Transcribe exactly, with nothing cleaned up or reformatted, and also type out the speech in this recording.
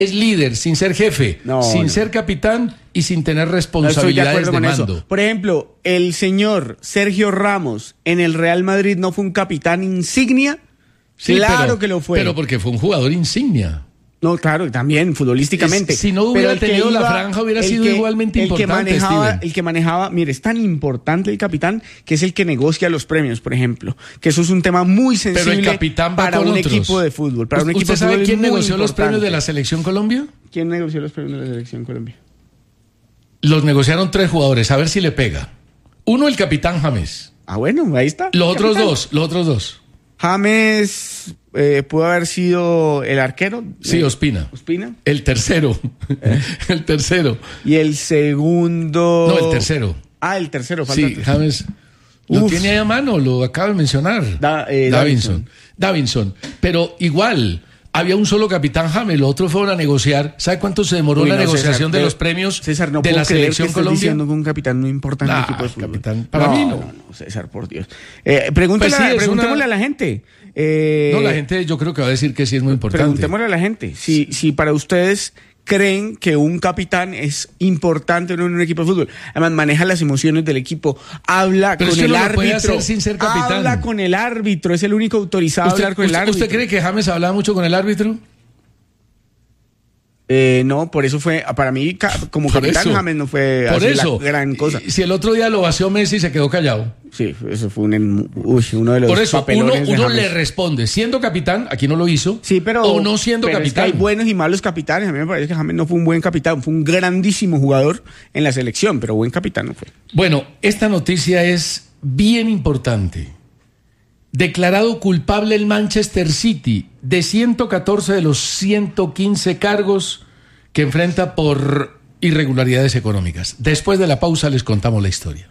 es líder sin ser jefe, No, sin no. ser capitán y sin tener No estoy de responsabilidades acuerdo de con mando. eso. Por ejemplo, el señor Sergio Ramos en el Real Madrid no fue un capitán insignia. Sí, claro pero- que lo fue. Pero porque fue un jugador insignia. No, claro, también futbolísticamente. Es- si no Pero hubiera el que tenido la iba- franja, hubiera el sido que- igualmente el que importante, manejaba, Steven. el que manejaba, mire, es tan importante el capitán que es el que negocia los premios, por ejemplo. Que eso es un tema muy sensible Pero el capitán va para con un otros. equipo de fútbol. Para un ¿Usted equipo de sabe fútbol es quién muy negoció los premios de la importante. Selección Colombia? ¿Quién negoció los premios de la Selección Colombia? Los negociaron tres jugadores, a ver si le pega. Uno, el capitán James. Ah, bueno, ahí está. Los otros capitán. dos, los otros dos. James eh, pudo haber sido el arquero. Sí, eh, Ospina. Ospina. El tercero. El tercero. Y el segundo. No, el tercero. Ah, el tercero, falta Sí, otro. James. Lo Uf. tiene ahí a mano, lo acaba de mencionar. Da- eh, Davinson. Davinson. Pero igual, había un solo capitán James, los otros fueron a negociar. ¿Sabe cuánto se demoró Uy, la no, negociación César, de pero- los premios César, no de puedo la creer Selección que estés Colombia? diciendo que un capitán no importa en Nah, el equipo de fútbol. capitán, para no, mí no. no, César, por Dios. Eh, pregúntale, Pues sí, es preguntémosle una- a la gente. Eh, No, la gente yo creo que va a decir que sí es muy importante. Preguntémosle a la gente si, si para ustedes creen que un capitán es importante en un equipo de fútbol. Además, maneja las emociones del equipo, habla Pero con es que el uno lo puede árbitro. hacer sin ser capitán. Habla con el árbitro, es el único autorizado a ¿Usted, hablar con el usted- árbitro. usted cree que James hablaba mucho con el árbitro? Eh, no, por eso fue, para mí, ca- como Por capitán, eso. James no fue Por así eso. la gran cosa. Y- Si el otro día lo vació Messi y se quedó callado. Sí, eso fue un, en- uy, uno de los Por eso, uno, papelones de uno James. le responde, siendo capitán, aquí no lo hizo, Sí, pero. o no siendo pero es que capitán. hay buenos y malos capitanes. A mí me parece que James no fue un buen capitán, fue un grandísimo jugador en la selección, pero buen capitán no fue. Bueno, esta noticia es bien importante. Declarado culpable el Manchester City de ciento catorce de los ciento quince cargos que enfrenta por irregularidades económicas. Después de la pausa les contamos la historia.